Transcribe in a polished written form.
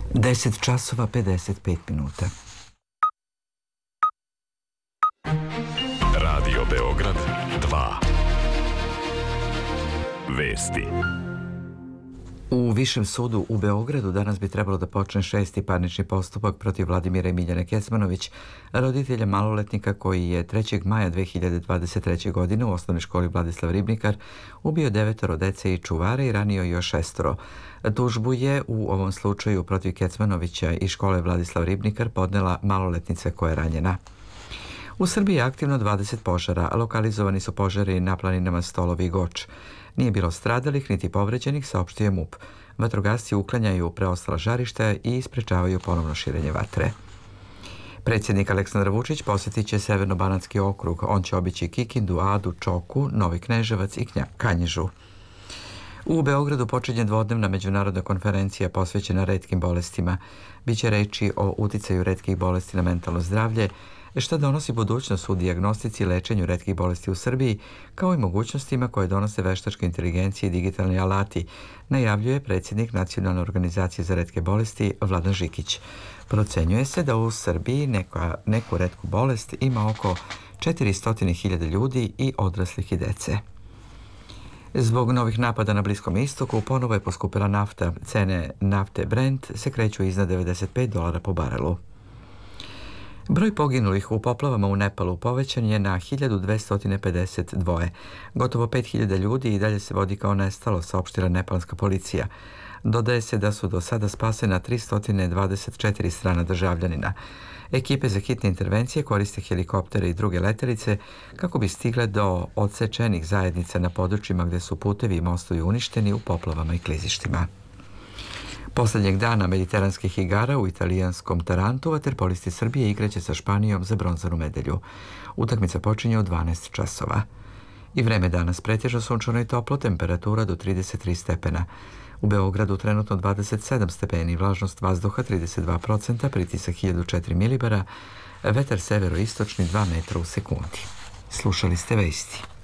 10 časova 55 minuta. Radio Beograd 2. Vesti. U Višem sudu u Beogradu danas bi trebalo da počne 6. parnični postupak protiv Vladimira i Miljane Kecmanović, roditelja maloletnika koji je 3. maja 2023. godine u osnovnoj školi Vladislav Ribnikar ubio 9 dece i čuvara i ranio još 6. Tužbu je u ovom slučaju protiv Kecmanovića i škole Vladislav Ribnikar podnela maloletnica koja je ranjena. U Srbiji je aktivno 20 požara, a lokalizovani su požari na planinama Stolovi i Goč. Nije bilo stradalih niti povređenih, saopštio je MUP. Vatrogasci uklanjaju preostala žarišta i sprečavaju ponovno širenje vatre. Predsjednik Aleksandar Vučić posjetit će Severno-banatski okrug. On će obići Kikindu, Adu, Čoku, Novi Kneževac i Kanjižu. U Beogradu počinje dvodnevna međunarodna konferencija posvećena retkim bolestima. Biće reči o uticaju retkih bolesti na mentalno zdravlje, šta donosi budućnost u dijagnostici i lečenju retkih bolesti u Srbiji, kao i mogućnostima koje donose veštačke inteligencije i digitalni alati, najavljuje predsjednik Nacionalne organizacije za retke bolesti Vladan Žikić. Procenjuje se da u Srbiji neku retku bolest ima oko 400.000 ljudi i odraslih i dece. Zbog novih napada na Bliskom istoku ponovo je poskupila nafta. Cene nafte Brent se kreću iznad $95 po barelu. Broj poginulih u poplavama u Nepalu povećan je na 1252. Gotovo 5000 ljudi i dalje se vodi kao nestalo, saopštila nepalska policija. Dodaje se da su do sada spasena 324 strana državljanina. Ekipe za hitne intervencije koriste helikoptere i druge letelice kako bi stigle do odsečenih zajednica na područjima gdje su putevi i mostovi uništeni u poplavama i klizištima. Poslednjeg dana mediteranskih igara u italijanskom Tarantu vaterpolisti Srbije igraće sa Španijom za bronzanu medalju. Utakmica počinje u 12 časova. I vreme danas pretežno sunčano i toplo, temperatura do 33 stepena. U Beogradu trenutno 27 stepeni, vlažnost vazduha 32%, pritisak 1004 milibara, vetar severoistočni 2 metra u sekundi. Slušali ste vesti.